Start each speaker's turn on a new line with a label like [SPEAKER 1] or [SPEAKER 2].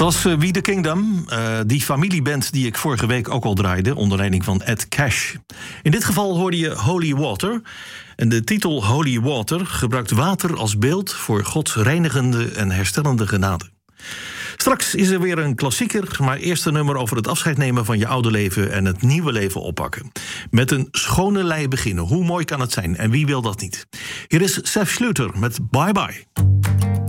[SPEAKER 1] was We The Kingdom, die familieband die ik vorige week ook al draaide, onder leiding van Ed Cash. In dit geval hoorde je Holy Water. En de titel Holy Water gebruikt water als beeld voor Gods reinigende en herstellende genade. Straks is er weer een klassieker, maar eerst een nummer over het afscheid nemen van je oude leven en het nieuwe leven oppakken. Met een schone lei beginnen. Hoe mooi kan het zijn? En wie wil dat niet? Hier is Seth Schluter met Bye Bye.